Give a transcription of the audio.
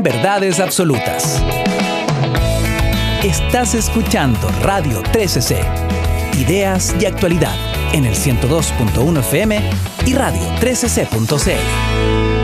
verdades absolutas. Estás escuchando Radio 13C, ideas y actualidad en el 102.1 FM y radio13c.cl.